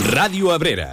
Ràdio Abrera.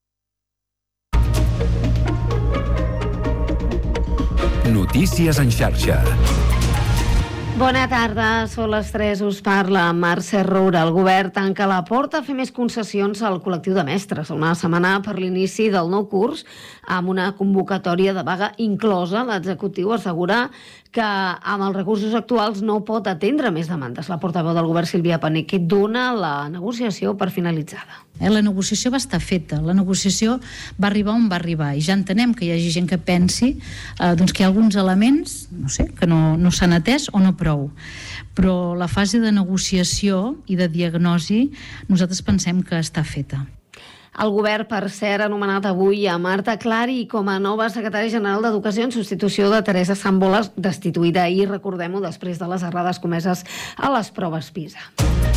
Notícies en xarxa. Bona tarda, són les 3, us parla Mercè Roura. El govern tanca la porta a fer més concessions al col·lectiu de mestres. Una setmana per l'inici del nou curs, amb una convocatòria de vaga inclosa. L'executiu assegura que amb els recursos actuals no pot atendre més demandes. La portaveu del govern, Sílvia Paneque, dona la negociació per finalitzada. La negociació va estar feta, la negociació va arribar on va arribar i ja entenem que hi hagi gent que pensi que hi ha alguns elements, no sé, que no s'han atès o no prou. Però la fase de negociació i de diagnosi nosaltres pensem que està feta. El govern, per cert, ha anomenat avui a Marta Clari com a nova secretària general d'Educació en substitució de Teresa Sambolas, destituïda ahir, recordem-ho, després de les errades comeses a les proves PISA.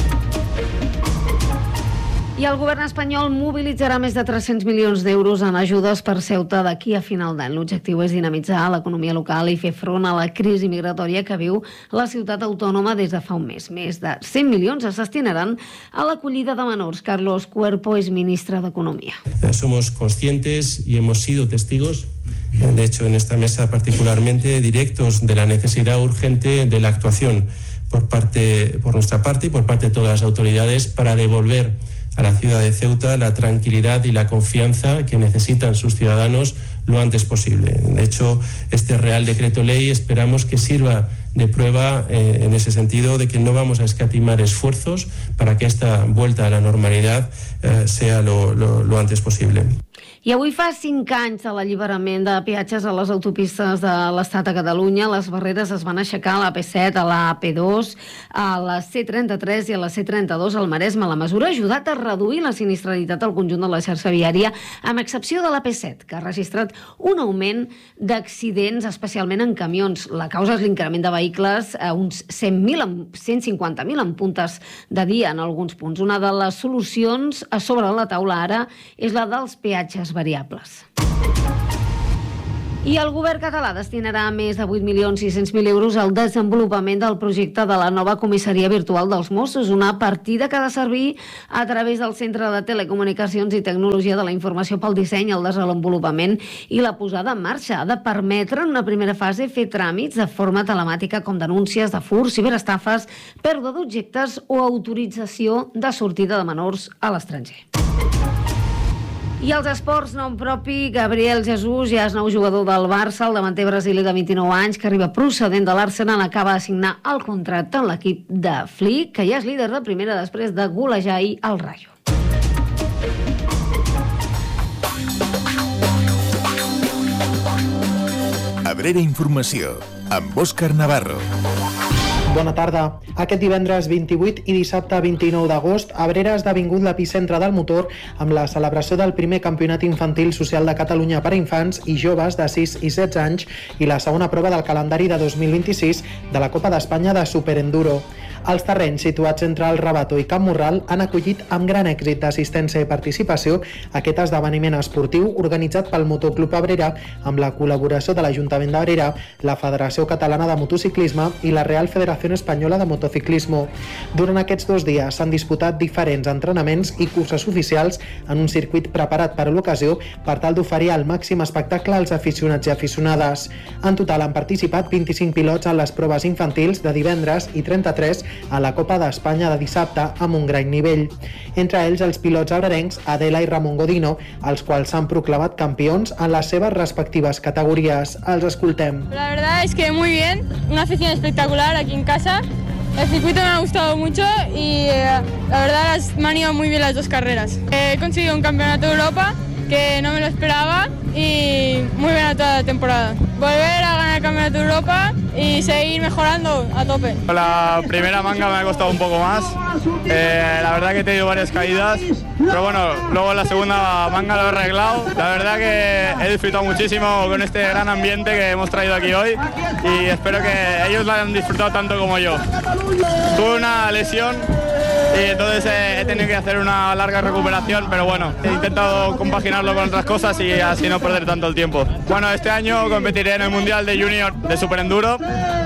I el govern espanyol mobilitzarà més de 300 milions d'euros en ajudes per Ceuta d'aquí a final d'any. L'objectiu és dinamitzar l'economia local i fer front a la crisi migratòria que viu la ciutat autònoma des de fa un mes. Més de 100 milions es destinaran a l'acollida de menors. Carlos Cuerpo és ministre d'Economia. Somos conscientes y hemos sido testigos, de hecho en esta mesa particularmente, directos de la necesidad urgente de la actuación por nuestra parte y por parte de todas las autoridades para devolver a la ciudad de Ceuta la tranquilidad y la confianza que necesitan sus ciudadanos lo antes posible. De hecho, este Real Decreto Ley esperamos que sirva de prueba en ese sentido de que no vamos a escatimar esfuerzos para que esta vuelta a la normalidad sea lo antes posible. I avui fa 5 anys de l'alliberament de peatges a les autopistes de l'Estat a Catalunya. Les barreres es van aixecar a l'AP7, a l'AP2, a la C33 i a la C32 al Maresme. La mesura ha ajudat a reduir la sinistralitat al conjunt de la xarxa viària, amb excepció de l'AP7, que ha registrat un augment d'accidents, especialment en camions. La causa és l'increment de vehicles a uns 150.000 en puntes de dia en alguns punts. Una de les solucions a sobre la taula ara és la dels peatges variables. I el govern català destinarà més de 8.600.000 euros al desenvolupament del projecte de la nova comissaria virtual dels Mossos, una partida que ha de servir a través del Centre de Telecomunicacions i Tecnologia de la Informació pel disseny, el desenvolupament i la posada en marxa. Ha de permetre en una primera fase fer tràmits de forma telemàtica com denúncies de furs, ciberestafes, pèrdua d'objectes o autorització de sortida de menors a l'estranger. I els esports, nom propi, Gabriel Jesús ja és nou jugador del Barça. El davanter brasiler de 29 anys, que arriba procedent de l'Arsenal, acaba de signar el contracte en l'equip de Flick, que ja és líder de primera després de golejar ahir el Rayo. Abrera Informació, amb Òscar Navarro. Bona tarda. Aquest divendres 28 i dissabte 29 d'agost, Abrera ha esdevingut l'epicentre del motor amb la celebració del primer campionat infantil social de Catalunya per a infants i joves de 6 i 16 anys i la segona prova del calendari de 2026 de la Copa d'Espanya de Superenduro. Els terrenys situats entre el Rabato i Camp Morral han acollit amb gran èxit d'assistència i participació aquest esdeveniment esportiu organitzat pel Motoclub Abrera amb la col·laboració de l'Ajuntament d'Abrera, la Federació Catalana de Motociclisme i la Real Federació Espanyola de Motociclismo. Durant aquests 2 dies s'han disputat diferents entrenaments i curses oficials en un circuit preparat per a l'ocasió per tal d'oferir el màxim espectacle als aficionats i aficionades. En total han participat 25 pilots en les proves infantils de divendres i 33 a la Copa d'Espanya de dissabte amb un gran nivell. Entre ells els pilots abrerencs Adela i Ramon Godino, els quals s'han proclamat campions en les seves respectives categories. Els escoltem. La verdad es que muy bien, una afición espectacular aquí en casa. El circuito me ha gustado mucho y la verdad me han ido muy bien las 2 carreras. He conseguido un campeonato de Europa que no me lo esperaba y muy buena toda la temporada. Volver a ganar el campeonato de Europa y seguir mejorando a tope. La primera manga me ha costado un poco más, la verdad que he tenido varias caídas, pero bueno, luego la segunda manga lo he arreglado. La verdad que he disfrutado muchísimo con este gran ambiente que hemos traído aquí hoy y espero que ellos lo hayan disfrutado tanto como yo. Tuve una lesión y entonces he tenido que hacer una larga recuperación, pero bueno, he intentado compaginarlo con otras cosas y así no perder tanto el tiempo. Bueno, este año competiré en el Mundial de Junior de Superenduro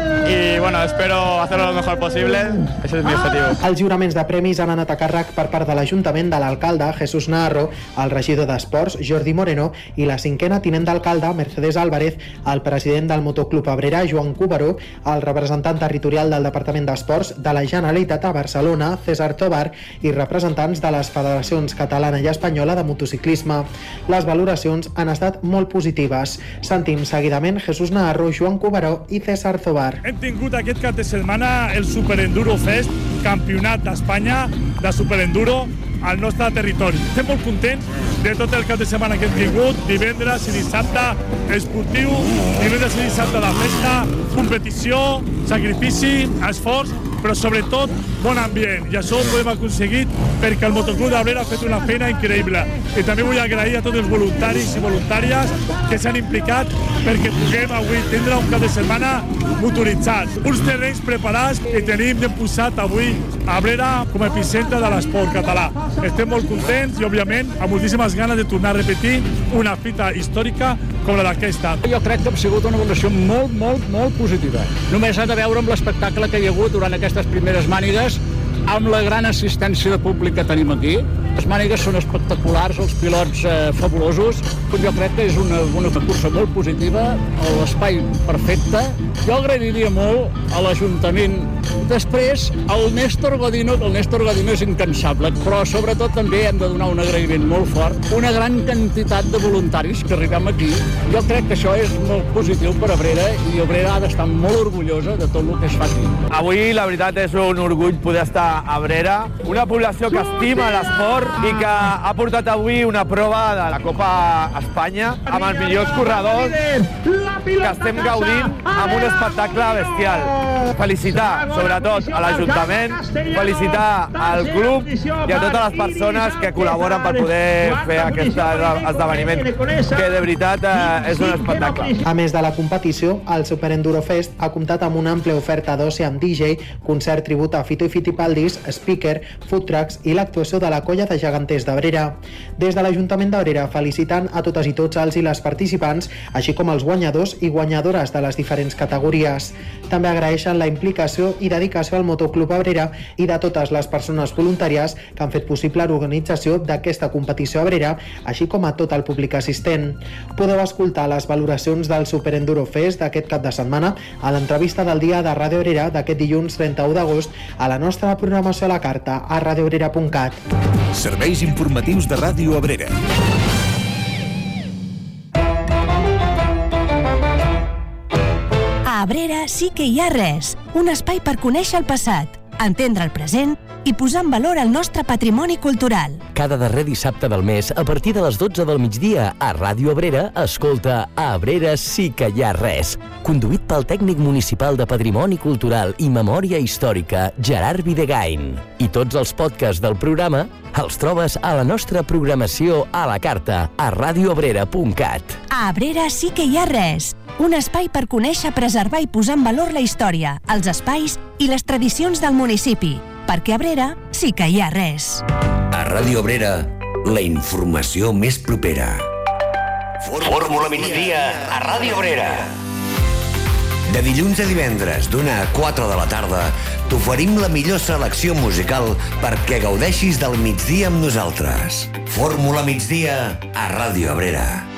y bueno, espero hacerlo lo mejor posible. Ese es mi objetivo. Els lliuraments de premis han anat a càrrec per part de l'Ajuntament de l'alcalde Jesús Naharro, el regidor d'Esports Jordi Moreno i la 5a tinent d'alcalde Mercedes Álvarez, el president del Motoclub Abrera Joan Cubaró, el representant territorial del Departament d'Esports de la Generalitat a Barcelona César Tobar i representants de les federacions catalana i espanyola de motociclisme. Les valoracions han estat molt positives. Sentim seguidament Jesús Naharro, Joan Cubaró i César Tobar. Hem tingut aquest cap de setmana el Superenduro Fest, campionat d'Espanya de Superenduro al nostre territori. Estem molt contents de tot el cap de setmana que hem tingut, divendres i dissabte esportiu, divendres i dissabte de festa, competició, sacrifici, esforç, però sobretot bon ambient. I això ho podem aconseguir perquè el Motoclub d'Abrera ha fet una feina increïble. I també vull agrair a tots els voluntaris i voluntàries que s'han implicat perquè puguem avui tindre un cap de setmana motoritzat. Uns terrenys preparats i tenim posat avui Abrera com a epicentre de l'esport català. Estem molt contents i, òbviament, amb moltíssimes ganes de tornar a repetir una fita històrica com la d'aquesta. Jo crec que ha sigut una valoració molt positiva. Només ha de veure amb l'espectacle que hi ha hagut durant aquestes primeres mànigues, amb la gran assistència de públic que tenim aquí. Les mànigues són espectaculars, els pilots fabulosos. Jo crec que és una cursa molt positiva, l'espai perfecte. Jo agrairia molt a l'Ajuntament. Després, el Néstor Godino és incansable, però sobretot també hem de donar un agraïment molt fort. Una gran quantitat de voluntaris que arribem aquí. Jo crec que això és molt positiu per Abrera i Abrera ha d'estar molt orgullosa de tot el que es fa aquí. Avui, la veritat, és un orgull poder estar a Abrera, una població que estima l'esport i que ha portat avui una prova de la Copa Espanya amb els millors corredors que estem gaudint amb un espectacle bestial. Felicitar, sobretot, a l'Ajuntament, felicitar al club i a totes les persones que col·laboren per poder fer aquest esdeveniment, que de veritat és un espectacle. A més de la competició, el Superenduro Fest ha comptat amb una àmplia oferta d'oci amb DJ, concert tribut a Fito i Fitipaldis, speaker, food trucks i l'actuació de la colla de geganters d'Abrera. Des de l'Ajuntament d'Abrera felicitant a totes i tots els i les participants, així com els guanyadors i guanyadores de les diferents categories. També agraeixen la implicació i dedicació al Motoclub Abrera i de totes les persones voluntàries que han fet possible l'organització d'aquesta competició a Abrera, així com a tot el públic assistent. Podeu escoltar les valoracions del Superenduro Fest d'aquest cap de setmana a l'entrevista del dia de Ràdio Abrera d'aquest dilluns 31 d'agost a la nostra programació a la carta a radioabrera.cat. Serveis informatius de Ràdio Abrera. A Abrera sí que hi ha res, un espai per conèixer el passat, entendre el present i posar en valor el nostre patrimoni cultural. Cada darrer dissabte del mes, a partir de les 12 del migdia, a Ràdio Abrera, escolta A Abrera sí que hi ha res, conduït pel tècnic municipal de Patrimoni Cultural i Memòria Històrica, Gerard Videgain. I tots els podcasts del programa els trobes a la nostra programació a la carta a radioabrera.cat. A Abrera sí que hi ha res, un espai per conèixer, preservar i posar en valor la història, els espais i les tradicions del municipi, perquè a Abrera sí que hi ha res. A Ràdio Abrera, la informació més propera. Fórmula migdia a Ràdio Abrera. De dilluns a divendres, d'1 a 4 de la tarda, t'oferim la millor selecció musical perquè gaudeixis del migdia amb nosaltres. Fórmula migdia a Ràdio Abrera.